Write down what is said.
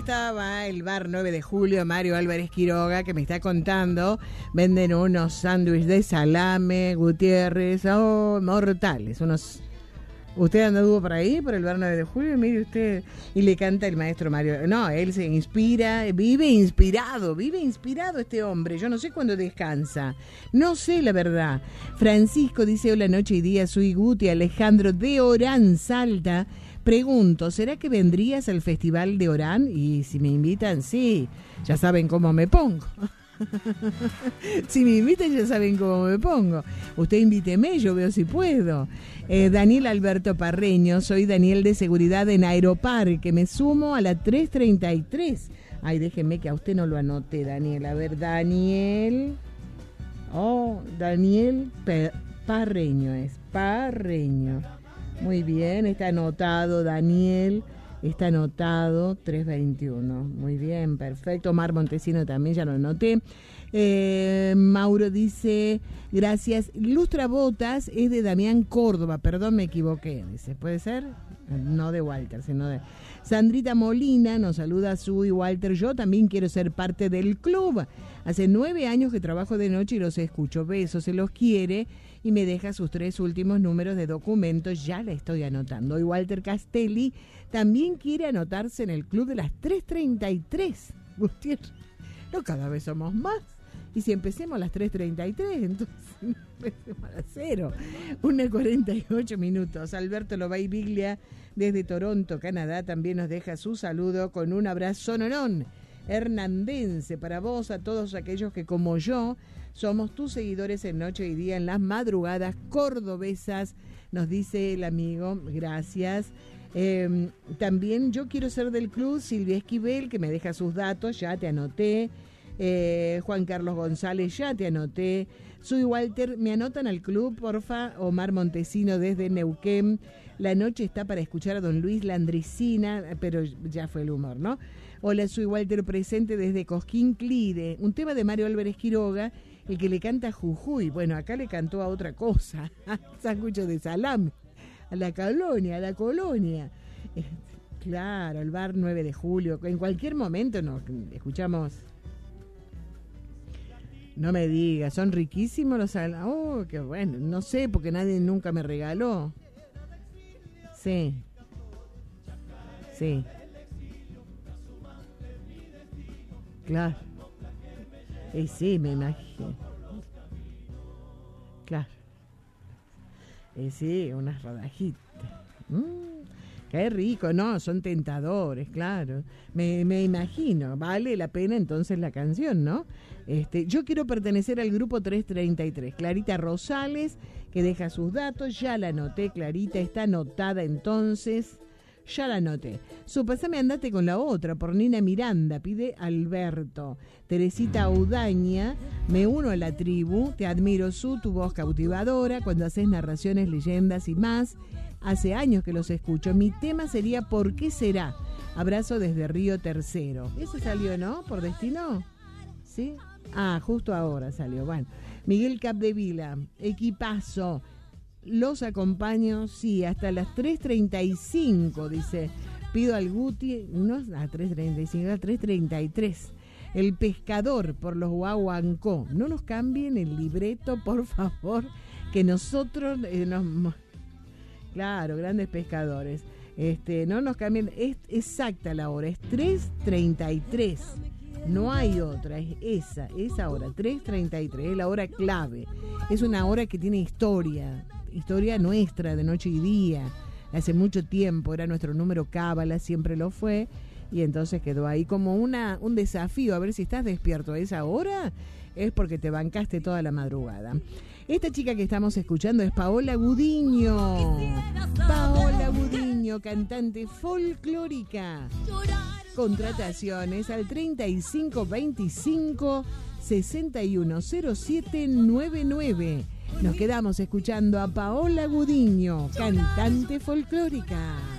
estaba el bar 9 de julio, Mario Álvarez Quiroga, que me está contando, venden unos sándwiches de salame, Gutiérrez, mortales, unos... Usted anduvo por ahí, por el bar 9 de julio, mire usted, y le canta el maestro Mario. No, él se inspira, vive inspirado este hombre. Yo no sé cuándo descansa, no sé la verdad. Francisco dice, hola noche y día, soy Guti Alejandro de Orán, Salta. Pregunto, ¿será que vendrías al festival de Orán? Y si me invitan, sí, ya saben cómo me pongo. Si me invitan ya saben cómo me pongo. Usted invíteme, yo veo si puedo. Daniel Alberto Parreño, soy Daniel de Seguridad en Aeroparque, me sumo a la 333. Ay, déjeme que a usted no lo anote, Daniel. A ver, Daniel. Daniel Parreño es. Parreño. Muy bien, está anotado, Daniel. Está anotado, 321. Muy bien, perfecto. Mar Montesino también, ya lo anoté. Mauro dice, gracias. Lustrabotas es de Damián Córdoba, perdón, me equivoqué. Dice, ¿puede ser? No de Walter, sino de... Sandrita Molina nos saluda, Su y Walter. Yo también quiero ser parte del club. Hace 9 años que trabajo de noche y los escucho. Besos, se los quiere. Y me deja sus 3 últimos números de documentos, ya la estoy anotando. Y Walter Castelli también quiere anotarse en el club de las 3:33. Gutiérrez, no, cada vez somos más. Y si empecemos a las 3:33, entonces empecemos a las 0. 1:48 minutos. Alberto Lobay Biglia, desde Toronto, Canadá, también nos deja su saludo con un abrazo nonón hernandense para vos, a todos aquellos que como yo somos tus seguidores en noche y día en las madrugadas cordobesas, nos dice el amigo, gracias. También yo quiero ser del club, Silvia Esquivel, que me deja sus datos, ya te anoté. Juan Carlos González, ya te anoté. Soy Walter, me anotan al club, porfa. Omar Montesino desde Neuquén. La noche está para escuchar a don Luis Landricina, pero ya fue el humor, ¿no? Hola, soy Walter, presente desde Cosquín Clide. Un tema de Mario Álvarez Quiroga, el que le canta Jujuy. Bueno, acá le cantó a otra cosa. Sangucho de salame. A la colonia. Claro, el bar 9 de julio. En cualquier momento nos escuchamos. No me digas, son riquísimos los salames. Oh, qué bueno. No sé, porque nadie nunca me regaló. Sí. Claro. Sí, me imagino. Claro. Sí, unas rodajitas. Qué rico, no, son tentadores, claro. Me imagino, vale la pena entonces la canción, ¿no? Yo quiero pertenecer al grupo 333. Clarita Rosales, que deja sus datos, ya la anoté, Clarita, está anotada entonces. Ya la anoté. Pasame andate con la otra, por Nina Miranda, pide Alberto. Teresita Audaña, me uno a la tribu, te admiro, tu voz cautivadora, cuando haces narraciones, leyendas y más. Hace años que los escucho. Mi tema sería ¿por qué será? Abrazo desde Río Tercero. ¿Ese salió, no? ¿Por destino? ¿Sí? Justo ahora salió. Bueno, Miguel Capdevila, equipazo. Los acompaño, sí, hasta las 3:35, dice. Pido al Guti, no a 3:35, a 3:33. El pescador por los Guaguancó. No nos cambien el libreto, por favor, que nosotros Claro, grandes pescadores. No nos cambien, es exacta la hora, es 3:33. No hay otra, es esa hora, 3:33, es la hora clave. Es una hora que tiene historia nuestra de noche y día. Hace mucho tiempo era nuestro número cábala, siempre lo fue, y entonces quedó ahí como un desafío. A ver si estás despierto a esa hora, es porque te bancaste toda la madrugada. Esta chica que estamos escuchando es Paola Gudiño. Paola Gudiño, cantante folclórica. Contrataciones al 3525 610799. Nos quedamos escuchando a Paola Gudiño, cantante folclórica.